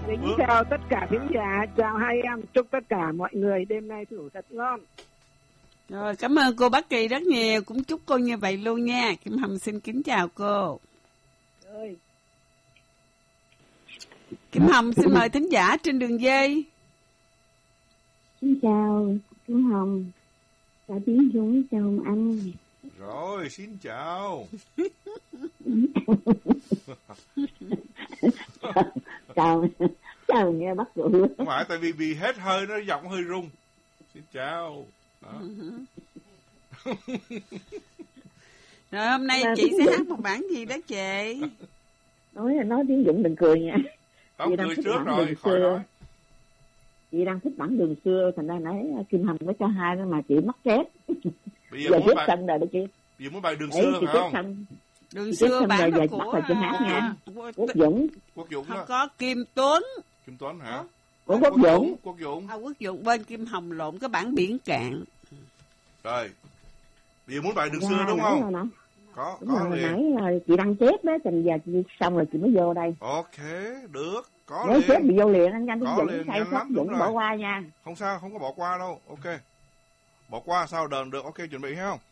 Kính chào tất cả thính giả, chào hai em, chúc tất cả mọi người đêm nay ngủ thật ngon. Rồi, cảm ơn cô Bác Kỳ rất nhiều, cũng chúc cô như vậy luôn nha. Kim Hồng xin kính chào cô. Rồi. Kim Hồng xin mời thính giả trên đường dây. Xin chào Kim Hồng, chào Tiến Dũng, chào Hồng Anh. Rồi, xin chào. chào nghe bác cụ. Không phải, tại vì bị hết hơi, nó giọng hơi rung. Xin chào. Đó. Rồi hôm nay chị sẽ hát một bản gì đó chị? Nói Tiến Dũng đừng cười nha. Tao cười trước rồi, khỏi nói. Chị đang thích bản đường xưa, thành ra nãy Kim Hồng có cho hai đó mà chị mắc chết. Bây giờ tiếp sân rồi đó chị. Bây giờ muốn bài đường xưa phải không? Đường xưa bản đó của Quốc Dũng. Quốc Dũng đó. Có Kim Tuấn. Kim Tuấn hả? Quốc Dũng. Quốc Dũng. Quốc Dũng bên Kim Hồng lộn cái bản Biển Cạn. Rồi. Bây giờ muốn bài đường xưa đúng không? Có nãy chị đăng chép đó, thành giờ chị xong rồi chị mới vô đây. Ok, được, có nếu liền. Chép bị vô liền, anh nhanh có Dũng liền, say sót Dũng bỏ qua nha. Không sao, không có bỏ qua đâu, ok. Bỏ qua sao đờn được, ok, chuẩn bị hay không?